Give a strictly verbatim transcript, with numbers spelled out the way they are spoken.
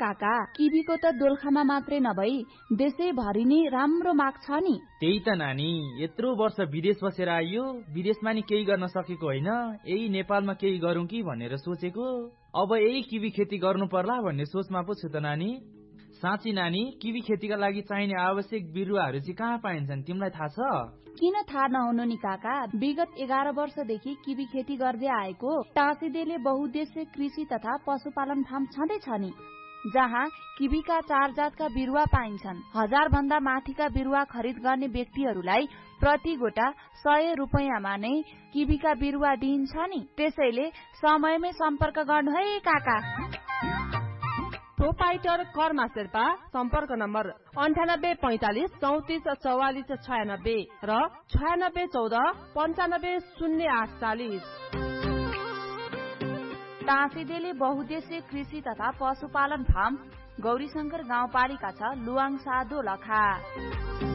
काका, किवीको त दोलखामा मात्रै नभई देशैभरि नै राम्रो माग छ नि। त्यही त नानी, यत्रो वर्ष विदेश बसेर आइयो, विदेशमा नि केही गर्न सकेको होइन, यही नेपालमा केही गरौँ कि भनेर सोचेको। अब यही किवी खेती गर्नु पर्ला भन्ने सोचमा पो छु त नानी। साँच्ची नानी, किवी खेतीका लागि चाहिने आवश्यक बिरुवाहरू चाहिँ कहाँ पाइन्छन्, तिमीलाई थाहा छ? किन थाहा नहुनु नि काका, विगत एघार वर्षदेखि किवी खेती गर्दै आएको टाँसीदेले बहुद्देश्य कृषि तथा पशुपालन फार्म छँदैछ नि, जहाँ किवीका चार जातका बिरुवा पाइन्छन्। हजार भन्दा माथिका बिरुवा खरिद गर्ने व्यक्तिहरूलाई प्रति गोटा सय रुपियाँमा नै किवीका बिरुवा दिइन्छ नि। त्यसैले समयमै सम्पर्क गर्नु है काका। प्रोपाइटर कर्मा शेर्पा, सम्पर्क नम्बर अन्ठानब्बे पैंतालिस चौतिस चौवालिस छयानब्बे र छयानब्बे चौध पन्चानब्बे शून्य आठ चालिस। टाँसीदेले बहुद्देश्य कृषि तथा पशुपालन फार्म, गौरीशंकर गाउँपालिका छ, लुवाङ सादो लखा।